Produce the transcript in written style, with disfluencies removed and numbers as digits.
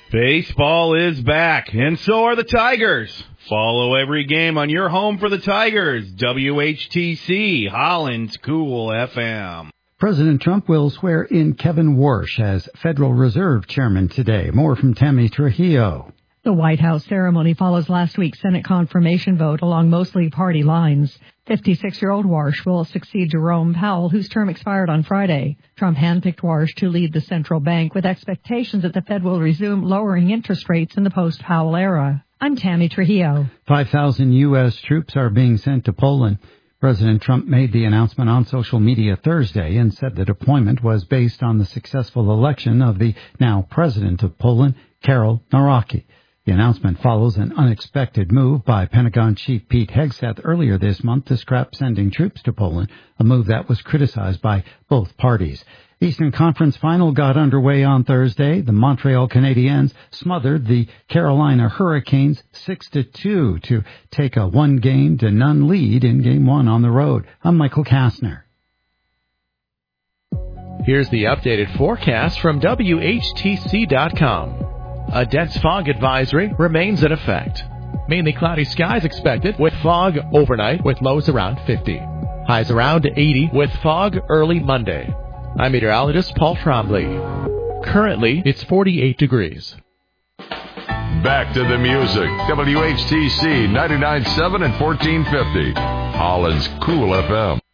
Baseball is back, and so are the Tigers. Follow every game on your home for the Tigers. WHTC, Holland's Cool FM. President Trump will swear in Kevin Warsh as Federal Reserve Chairman today. More from Tammy Trujillo. The White House ceremony follows last week's Senate confirmation vote along mostly party lines. 56-year-old Warsh will succeed Jerome Powell, whose term expired on Friday. Trump handpicked Warsh to lead the central bank with expectations that the Fed will resume lowering interest rates in the post-Powell era. I'm Tammy Trujillo. 5,000 U.S. troops are being sent to Poland. President Trump made the announcement on social media Thursday and said the deployment was based on the successful election of the now president of Poland, Karol Nawrocki. The announcement follows an unexpected move by Pentagon Chief Pete Hegseth earlier this month to scrap sending troops to Poland, a move that was criticized by both parties. Eastern Conference Final got underway on Thursday. The Montreal Canadiens smothered the Carolina Hurricanes 6-2 to take a 1-0 lead in Game 1 on the road. I'm Michael Kastner. Here's the updated forecast from WHTC.com. A dense fog advisory remains in effect. Mainly cloudy skies expected with fog overnight with lows around 50. Highs around 80 with fog early Monday. I'm meteorologist Paul Trombley. Currently, it's 48 degrees. Back to the music. WHTC 99.7 and 1450. Holland's Cool FM.